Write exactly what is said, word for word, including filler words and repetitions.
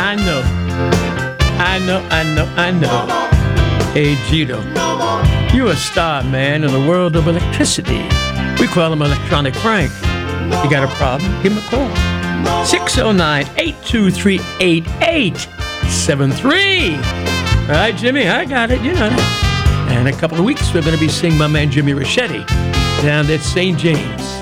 I know. I know, I know, I know. Hey, Gito, you're a star, man, in the world of electricity. We call him Electronic Frank. You got a problem? Give him a call. six oh nine, eight two three, eight eight seven three. All right, Jimmy, I got it. You know that. And in a couple of weeks, we're going to be seeing my man Jimmy Ricchetti down at Saint James.